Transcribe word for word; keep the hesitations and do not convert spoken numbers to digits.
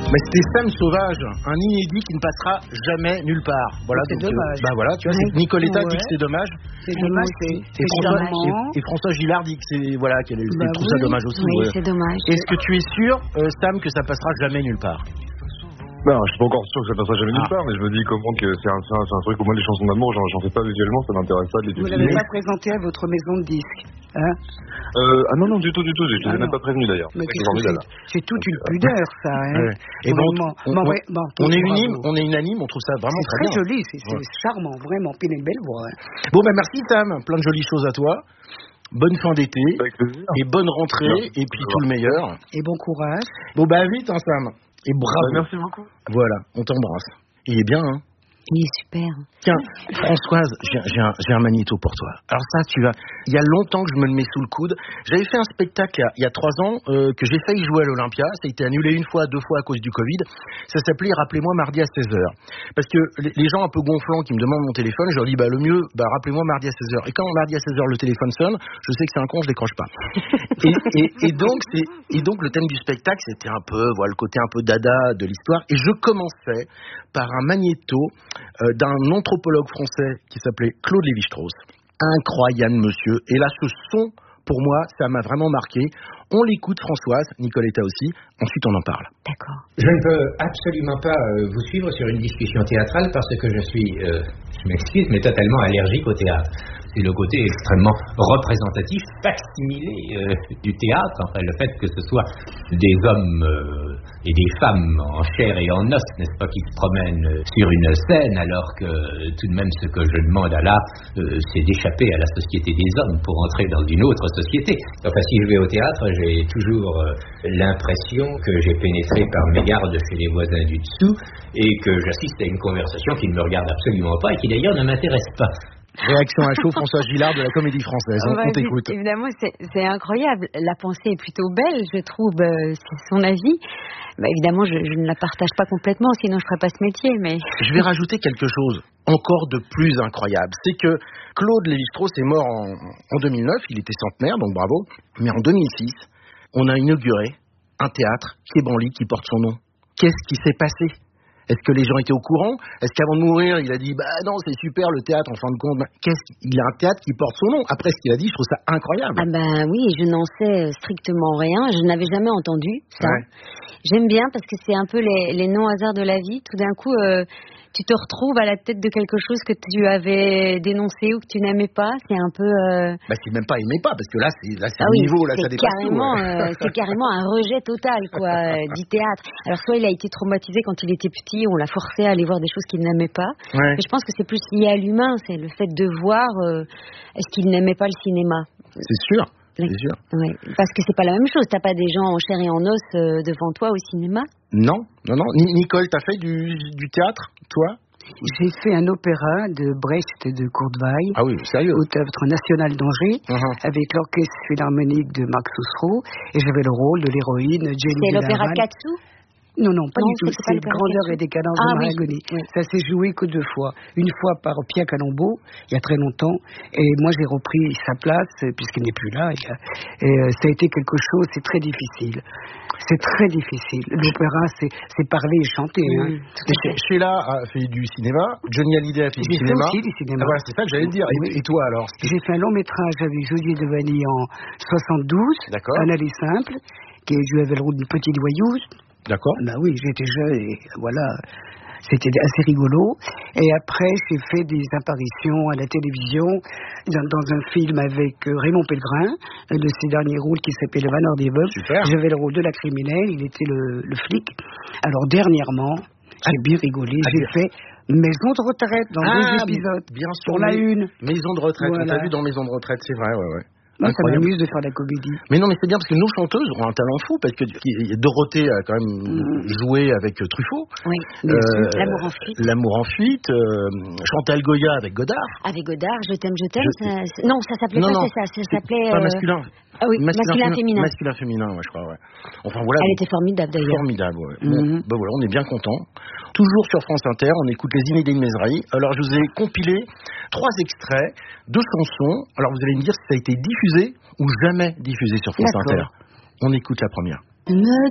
Mais c'était Sam Sauvage, un inédit qui ne passera jamais nulle part. Voilà, c'est donc, dommage. Euh, bah voilà, tu vois, c'est Nicoletta ouais. dit que c'est dommage. C'est dommage, c'est, Et c'est François, charmant. et, et François Gillard dit que c'est voilà, qu'elle Bah trouve oui. ça dommage aussi. Oui, Ouais. c'est dommage. Est-ce que tu es sûr, euh, Sam, que ça passera jamais nulle part? Non, je suis pas encore sûr que ça passera jamais nulle Ah. part, mais je me dis comment que c'est un, c'est un, c'est un truc, au moins les chansons d'amour, j'en, j'en fais pas visuellement, ça m'intéresse pas de les Vous étudier. l'avez pas présenté à votre maison de disques, hein? Euh, ah non, non, du tout, du tout, je Ah les ai même non. pas prévenus d'ailleurs. Mais C'est qu'est-ce formidable. que c'est, c'est toute une pudeur, ça, hein? Ouais. Et bon, Vraiment. on, Bon, on- ouais, bon, on est bravo. unanime, on est unanime, on trouve ça vraiment C'est très, très bien. joli, c'est, c'est Ouais. charmant, vraiment. Puis il a une belle voix, hein. Bon, ben merci Sam, plein de jolies choses à toi. Bonne fin d'été. Avec plaisir. Et bonne rentrée, Merci. et puis tout le meilleur. Et bon courage. Bon, bah vite, hein, Sam. Et bravo. Bah, merci beaucoup. Voilà, on t'embrasse. Il est bien, hein? Il est super. Tiens, Françoise, j'ai, j'ai, un, j'ai un magnéto pour toi. Alors ça, tu vas... Il y a longtemps que je me le mets sous le coude. J'avais fait un spectacle il y a, il y a trois ans euh, que j'ai failli jouer à l'Olympia. Ça a été annulé une fois, deux fois à cause du Covid. Ça s'appelait « Rappelez-moi mardi à seize heures ». Parce que les, les gens un peu gonflants qui me demandent mon téléphone, je leur dis bah, « le mieux, bah, rappelez-moi mardi à seize heures ». Et quand mardi à seize heures le téléphone sonne, je sais que c'est un con, je décroche pas. et, et, et, donc, c'est, et donc le thème du spectacle, c'était un peu, voilà, le côté un peu dada de l'histoire. Et je commençais par un magnéto euh, d'un anthropologue français qui s'appelait Claude Lévi-Strauss. Incroyable monsieur. Et là, ce son, pour moi, ça m'a vraiment marqué. On l'écoute, Françoise, Nicoletta aussi. Ensuite, on en parle. D'accord. Je ne peux absolument pas euh, vous suivre sur une discussion théâtrale parce que je suis, euh, je m'excuse, mais totalement allergique au théâtre. C'est le côté extrêmement représentatif, facsimilé euh, du théâtre. Enfin, le fait que ce soit des hommes euh, et des femmes en chair et en os, n'est-ce pas, qui se promènent euh, sur une scène, alors que euh, tout de même ce que je demande à là, euh, c'est d'échapper à la société des hommes pour entrer dans une autre société. Enfin, si je vais au théâtre, j'ai toujours euh, l'impression que j'ai pénétré par mégarde chez les voisins du dessous et que j'assiste à une conversation qui ne me regarde absolument pas et qui d'ailleurs ne m'intéresse pas. Réaction à chaud, Françoise Gillard de la Comédie Française. On, Bah, on t'écoute. Évidemment, c'est, c'est incroyable. La pensée est plutôt belle, je trouve. Euh, c'est son avis. Bah, évidemment, je, je ne la partage pas complètement, sinon je ne ferais pas ce métier. Mais Je vais rajouter quelque chose encore de plus incroyable. C'est que Claude Lévi-Strauss est mort en, en deux mille neuf. Il était centenaire, donc bravo. Mais en deux mille six, on a inauguré un théâtre qui est Branly, qui porte son nom. Qu'est-ce qui s'est passé ? Est-ce que les gens étaient au courant ? Est-ce qu'avant de mourir, il a dit bah non, c'est super le théâtre, en fin de compte. Qu'est-ce qu'il y a un théâtre qui porte son nom. Après ce qu'il a dit, je trouve ça incroyable. ah ben oui, je n'en sais strictement rien. Je n'avais jamais entendu ça. Ouais. J'aime bien parce que c'est un peu les, les non-hasards de la vie. Tout d'un coup, euh, tu te retrouves à la tête de quelque chose que tu avais dénoncé ou que tu n'aimais pas. C'est un peu. Euh... Bah c'est même pas aimer pas, parce que là c'est là c'est Ah un oui, niveau, là c'est ça dépasse carrément, tout. Ouais. euh, c'est carrément un rejet total, quoi, euh, du théâtre. Alors soit il a été traumatisé quand il était petit, on l'a forcé à aller voir des choses qu'il n'aimait pas. Ouais. Mais je pense que c'est plus lié à l'humain, c'est le fait de voir. Euh, est-ce qu'il n'aimait pas le cinéma ? C'est sûr. C'est sûr. Ouais, parce que c'est pas la même chose. T'as pas des gens en chair et en os euh, devant toi au cinéma. Non, non, non. Ni- Nicole, t'as fait du, du théâtre, toi ? J'ai fait un opéra de Brecht et de Courtevaille Ah oui, sérieux. au Théâtre National d'Angers Mhm. avec l'Orchestre Philharmonique de Max Oussereau et j'avais le rôle de l'héroïne Jenny C'est l'opéra Villarman. Katsu. Non, non, pas Non, du tout. c'était pas C'est l'opéra Grandeur Katsu. et décadence Ah de oui, Maragoni. oui. Ça s'est joué que deux fois. Une fois par Pierre Calombo, il y a très longtemps, et moi j'ai repris sa place, euh, puisqu'il n'est plus là. Et, euh, et euh, ça a été quelque chose, c'est très difficile. C'est très difficile. L'opéra, c'est, c'est parler et chanter. Mmh, Hein. tout à fait. Sheila a fait du cinéma, Johnny Hallyday a fait du J'ai fait cinéma. aussi du cinéma. Ah, voilà, c'est ça que j'allais te dire. Et, Oui. et toi alors c'était- J'ai fait un long métrage avec José Devani en soixante-douze, D'accord. Un aller simple, qui jouait avec le rôle d'une petite voyeuse. D'accord. Bah oui, j'étais jeune et voilà, c'était assez rigolo. Et après, j'ai fait des apparitions à la télévision, dans, dans un film avec euh, Raymond Pellegrin, un de ses derniers rôles qui s'appelait Le Valeur des Veuves. Super. J'avais le rôle de la criminelle, il était le, le flic. Alors dernièrement, j'ai bien rigolé, Ah, j'ai bien. fait Maison de retraite dans Ah, deux épisodes. bien sûr. Sur la mais- une. Maison de retraite. On Voilà. t'a vu dans Maison de retraite, c'est vrai, ouais, ouais. Moi, ça Incroyable. m'amuse de faire de la comédie. Mais non, mais c'est bien parce que nos chanteuses ont un talent fou parce que qui- Dorothée a quand même joué avec euh, Truffaut. Oui. Bien sûr. Euh, L'amour en fuite. L'amour en fuite. euh, Chantal Goya avec Godard. Avec Godard, je t'aime, je t'aime. Je- ça- c'est- non, ça s'appelait Non, pas non, c'est ça. Ça C'est s'appelait. pas euh, masculin. Ah oui, masculin féminin. Masculin féminin, ouais, je crois, ouais. Enfin voilà. Elle donc, était formidable d'ailleurs. formidable, ouais. Bon, Mhm. ben voilà, on est bien content. Toujours sur France Inter, on écoute les Inédits de Mézeray. Alors je vous ai compilé trois extraits de chansons. Alors vous allez me dire si ça a été diffusé ou jamais diffusé sur France D'accord. Inter. On écoute la première. Me